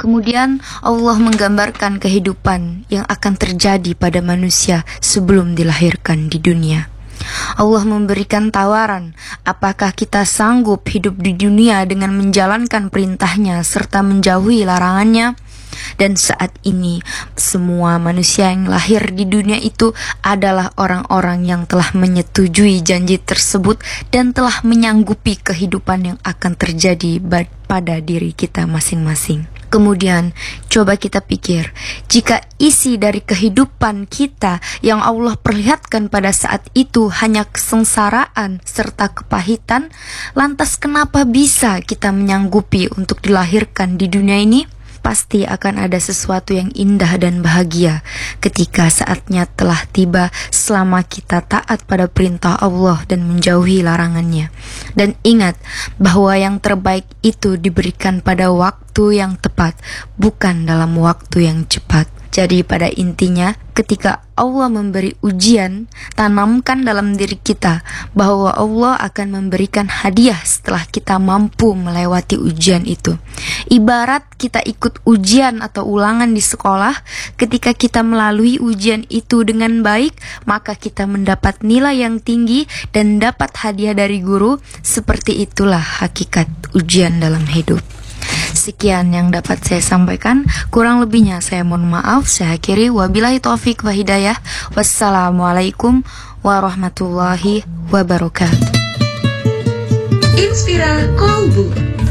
Kemudian Allah menggambarkan kehidupan yang akan terjadi pada manusia sebelum dilahirkan di dunia. Allah memberikan tawaran, apakah kita sanggup hidup di dunia dengan menjalankan perintahnya serta menjauhi larangannya? Dan saat ini semua manusia yang lahir di dunia itu adalah orang-orang yang telah menyetujui janji tersebut dan telah menyanggupi kehidupan yang akan terjadi pada diri kita masing-masing. Kemudian coba kita pikir, jika isi dari kehidupan kita yang Allah perlihatkan pada saat itu hanya kesengsaraan serta kepahitan, lantas kenapa bisa kita menyanggupi untuk dilahirkan di dunia ini? Pasti akan ada sesuatu yang indah dan bahagia ketika saatnya telah tiba selama kita taat pada perintah Allah dan menjauhi larangannya. Dan ingat bahwa yang terbaik itu diberikan pada waktu yang tepat, bukan dalam waktu yang cepat. Jadi pada intinya, ketika Allah memberi ujian, tanamkan dalam diri kita bahwa Allah akan memberikan hadiah setelah kita mampu melewati ujian itu. Ibarat kita ikut ujian atau ulangan di sekolah, ketika kita melalui ujian itu dengan baik, maka kita mendapat nilai yang tinggi dan dapat hadiah dari guru. Seperti itulah hakikat ujian dalam hidup. Sekian yang dapat saya sampaikan, kurang lebihnya saya mohon maaf. Saya akhiri, wabillahi taufik wa hidayah. Wassalamualaikum warahmatullahi wabarakatuh. Inspira Kolbu.